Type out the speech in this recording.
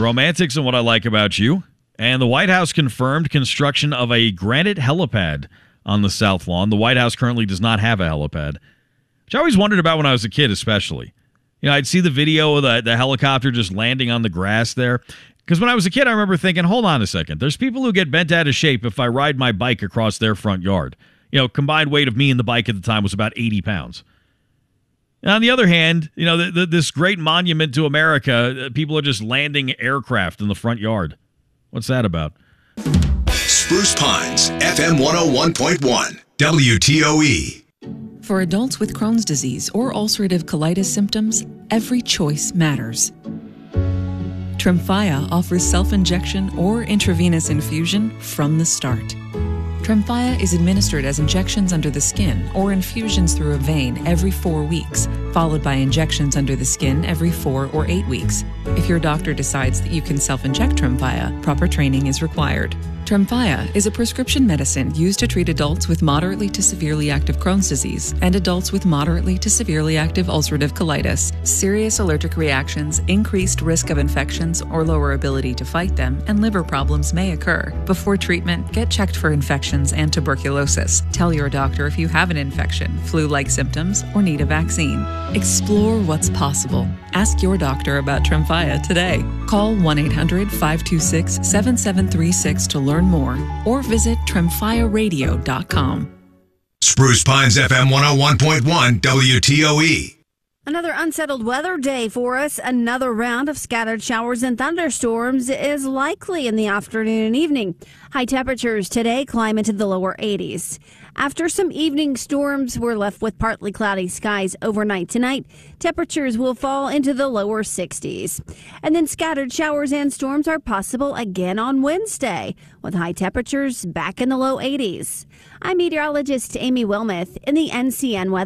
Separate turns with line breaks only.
Romantics and what I like about you. And the White House confirmed construction of a granite helipad on the South Lawn. The White House currently does not have a helipad, which I always wondered about when I was a kid, especially. You know, I'd see the video of the helicopter just landing on the grass there. Because when I was a kid, I remember thinking, hold on a second. There's people who get bent out of shape if I ride my bike across their front yard. You know, combined weight of me and the bike at the time was about 80 pounds. And on the other hand, you know, this great monument to America, people are just landing aircraft in the front yard. What's that about?
Spruce Pines, FM 101.1, WTOE.
For adults with Crohn's disease or ulcerative colitis symptoms, every choice matters. Tremfya offers self-injection or intravenous infusion from the start. Tremfya is administered as injections under the skin or infusions through a vein every 4 weeks, followed by injections under the skin every 4 or 8 weeks. If your doctor decides that you can self-inject Tremfya, proper training is required. Tremfya is a prescription medicine used to treat adults with moderately to severely active Crohn's disease and adults with moderately to severely active ulcerative colitis. Serious allergic reactions, increased risk of infections or lower ability to fight them, and liver problems may occur. Before treatment, get checked for infections and tuberculosis. Tell your doctor if you have an infection, flu-like symptoms, or need a vaccine. Explore what's possible. Ask your doctor about Tremfya today. Call 1-800-526-7736 to learn more or visit tremfyaradio.com.
Spruce Pines FM 101.1 WTOE.
Another unsettled weather day for us. Another round of scattered showers and thunderstorms is likely in the afternoon and evening. High temperatures today climb into the lower 80s. After some evening storms, we're left with partly cloudy skies overnight tonight. Temperatures will fall into the lower 60s. And then scattered showers and storms are possible again on Wednesday, with high temperatures back in the low 80s. I'm meteorologist Amy Wilmoth in the NCN Weather.